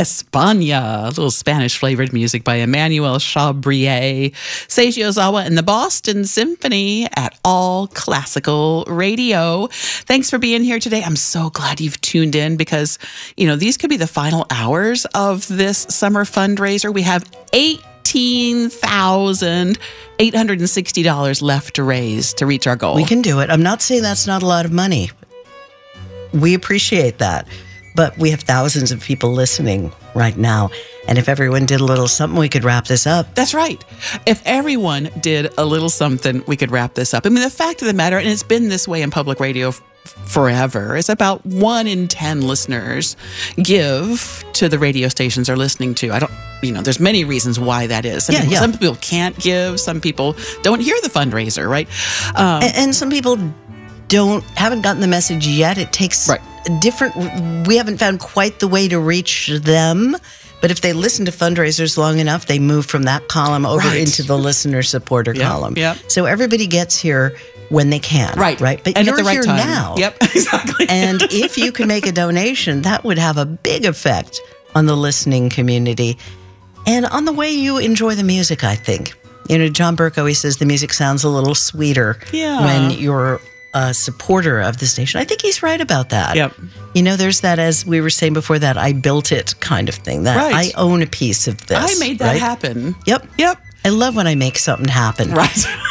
España, a little Spanish-flavored music by Emmanuel Chabrier, Seiji Ozawa, and the Boston Symphony at All Classical Radio. Thanks for being here today. I'm so glad you've tuned in because, these could be the final hours of this summer fundraiser. We have $18,860 left to raise to reach our goal. We can do it. I'm not saying that's not a lot of money. We appreciate that. But we have thousands of people listening right now. And if everyone did a little something, we could wrap this up. That's right. If everyone did a little something, we could wrap this up. I mean, the fact of the matter, and it's been this way in public radio forever, is about 1 in 10 listeners give to the radio stations they're listening to. There's many reasons why that is. Some people can't give. Some people don't hear the fundraiser, right? And some people haven't gotten the message yet. It takes we haven't found quite the way to reach them. But if they listen to fundraisers long enough, they move from that column over into the listener supporter column. Yep. So everybody gets here when they can. Right. But and you're at the right here time. now. Yep, exactly. And if you can make a donation, that would have a big effect on the listening community and on the way you enjoy the music, I think. John Burke always says the music sounds a little sweeter when you're a supporter of the station. I think he's right about that. Yep. There's that, as we were saying before, that I built it kind of thing. That I own a piece of this. I made that happen. Yep. I love when I make something happen. Right.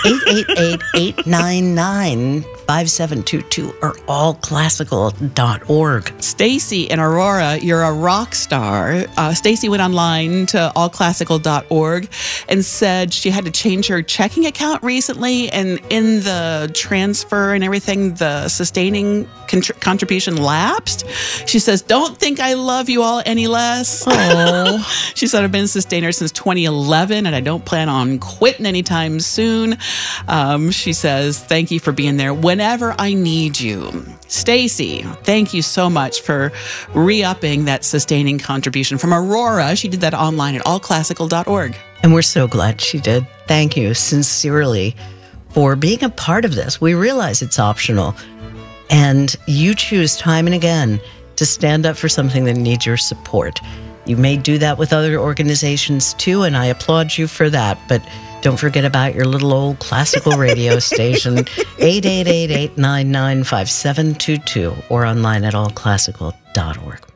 888-899-5722 or allclassical.org. Stacy in Aurora, you're a rock star. Stacy went online to allclassical.org and said she had to change her checking account recently, and in the transfer and everything, the sustaining contribution lapsed. She says, "Don't think I love you all any less." Oh. She said, "I've been a sustainer since 2011 and I don't plan on quitting anytime soon." She says, "Thank you for being there whenever I need you." Stacy, thank you so much for re-upping that sustaining contribution from Aurora. She did that online at allclassical.org. And we're so glad she did. Thank you sincerely for being a part of this. We realize it's optional, and you choose time and again to stand up for something that needs your support. You may do that with other organizations too, and I applaud you for that. But don't forget about your little old classical radio station, 888-899-5722, or online at allclassical.org.